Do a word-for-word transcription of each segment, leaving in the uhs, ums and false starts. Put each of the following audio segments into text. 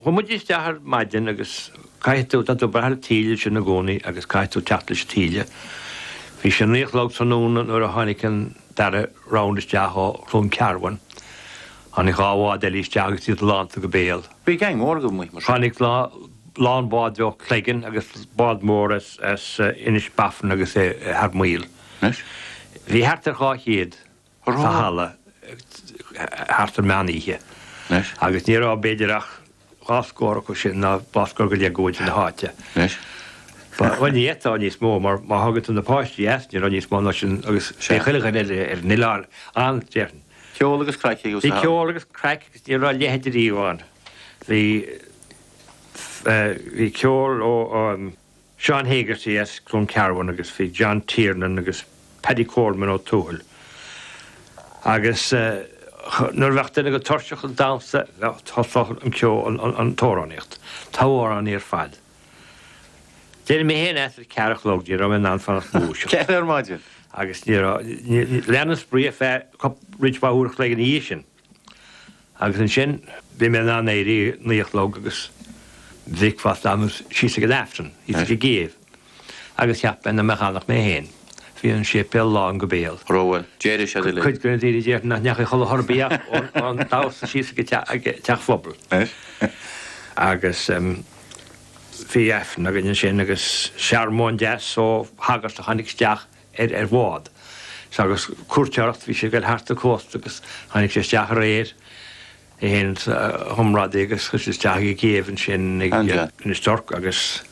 Chu mu is dehar maidin agus caiú dat brethir tíile sin na gcónaí agus caiú teachla tíile. Bhí sin níoch sanúna nuair a tháinacin dar roundas deá chun cearhain. Tháinig gáhád eilís deagus tíad lánta go béal. Bhí gang mór go mu mar. Tháinig lán bád bheoh chléigean agus bád mór as inis bafan agus é thar míl. Bhí heartar gá chéad sa hala heartar meanaíthe. Agus ní rá béidirach gáscóra go sin na báscór go leagóid na háte. Bhain étá níos mó mar má hagad na páistí ní ra níos mó sin agus sé chuilecha ar niláir an dearn. Ceolalas craic agus Bhí ceolalas craic agus ní rá leidir íháin. Bhí bhí ceol ó Sean Haggerty as clún Carwan agus bhí John Tiernan agus Paddy Coleman ó Tuathal. Agus nuair bheachtain go torseach an damsa thosáil an ceo an tóráníocht. Táhar an ar fad. Déir mé héana eithir cearach logdí ra an anfanach múis. Ceir ar maidir. Agus ní leannas brí fé rid báúach le an ísin. Agus an sin bhí mé ná éirí níoch log agus bhíicfast amas síos go eftan, í go géamh. Agus cheap na mechanach mé héin. Bhí an sé pe lá go béal. Róhfuil, déidir se le. Chuid gona dtíidir déir na necha chola thorbíach an dása síos go teach fphobal. Agus bhí efn a gine sin agus searmón deas ó hagas a chanig steach ar bhád. Agus cuairteacht bhí sé go harta cóst agus chanig sé steach a réir. I héan thomrád agus chus is teach i géamh sin in storc agus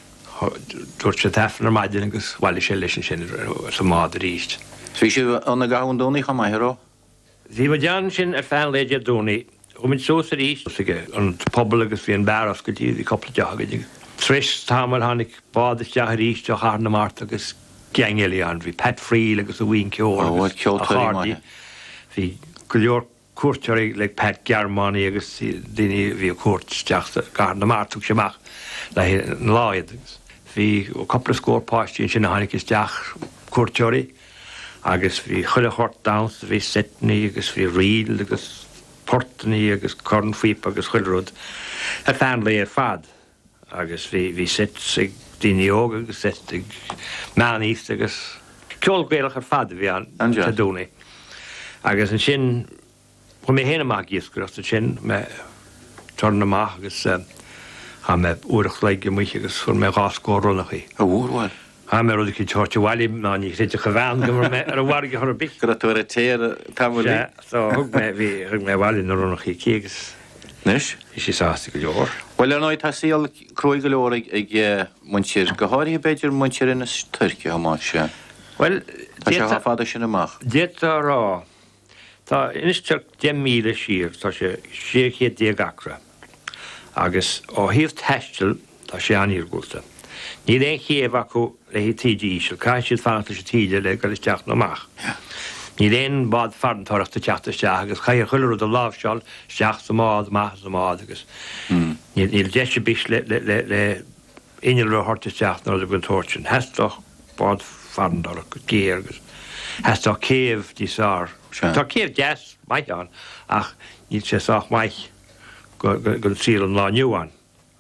dúirt sé tefn ar maidin agus bhhaile sé leis sin sa mád a ríist. Bhí sé anna gahann dúnaí chu maithéró? Bhí mar dean sin ar fean léidir dúnaí. Chumid sós a ríist an pobl agus bhí an bearras go dtíad i coppla deagaid. Tris támar tháinig bád is deach a ríist ó Charna Mart agus geangéile an. Bhí Pat Friel agus a bhíon ceol agus bhí go leor cuairteoirí le Pat Germany agus daoine bhí cuairt teach Charna Mart tuach semach le an láiad. Bhí coppla scórpáistí sin na tháinig is deach cuairteoirí agus bhí chuile chort downs, bhí Sydney agus bhí Riel agus Portney agus Cornfeep agus chuilrúd a fean le ar fad. Agus bhí bhí sit sig daoine óg agus sit ag meaníost agus ceolgéalach ar fad bhí an a dúnaí. Agus an sin chu mé héana amach íosgur an sin me torna amach agus ha me uach le go muich agus chun mé gáscórúnachaí. A bhúrháil? Ha mé rud cí teirte bhhaile ná ní réidir go bhean go ar a bhharge chu bich. Go tú ar téir tamhfuil? Tá thug mé bhí thug mé bhhaile na runnachaí cégus. Nis? Is sé sásta go leor. Well an áid tá síal cruig go leor ag muintir go háirithe beidir muintir ina Turci amach sé. Well, tá sé fada sin amach. Déta rá. Tá inisteach de míle sír tá sé séché déagacra. Agus ó híomh teistil tá sé aníorgúilta. Ní réon chéamh acu le hí tíide ísil, cai siad fananta sé tíide le go isteach amach. Ní réon bád farntáireachta teachtasteach agus chair chuileú a lábhseáil seach sa mád, maith sa mád agus. Níl deise bis le inile hortasteach ná a gon tóirtin. Hestoch bád farntáireach go géir agus. Hestoch céamh dísár. Tá céamh deas maián ach níl sé sách maith go síl an lá nniuáin.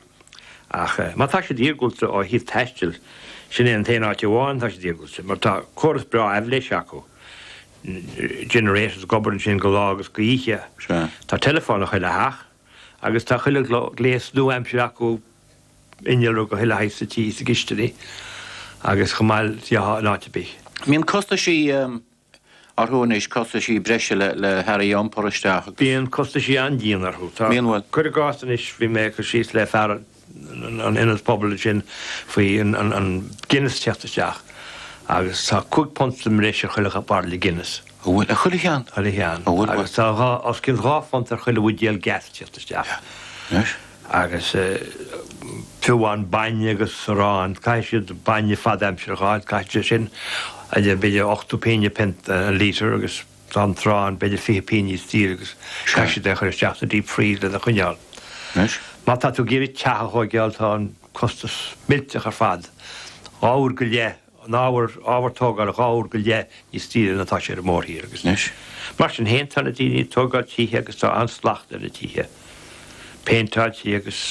Ach má tá sé díorgúilta ó híomh teistil sin é an téanaáte bháin tá sé díorgúilta, mar tá choras bra a bhléis acu. Generations gobar sin go lá agus go ihe. Tá telefónna chuile haach agus tá chuile léas nó aimsir acu innealú go chuile heis sa tí sa gisteí agus chumáil náte bí. Míon costa sí arthúnéis costa sí breise le Harry Amporsteach. Bíon costa sí an díanarthú. Míonhfuil. Chuir a gástanis bhí mé go síos le fear an inas pobl sin faoi an Guinness teachtasteach. Agus tá cúig pontsam rééis chuilecha bar le Guinness. Bhfuil a chuileán? Chuileán. Agus tá os cin ráfant ar chuile bhúdéal gasteachtasteach. Agus fiúháin baine agus rán, cai siad baine fad aimsir gáid, cai sin a beidir ochtú péine pint an lítar agus an rán beidir fi péine stíl agus cai siad de chuir teachta díp fríd le a chuineáil. Má tá tú géirí teachaágeáil tá an costas milteach ar fad. Áur go lé an áhar áhartógáil a gáhar go lé í stíle natá sé ar mór hir agus. Mar sin héntainna daoine tógáil títhe agus tá anslacht ar a títhe. péintáidí agus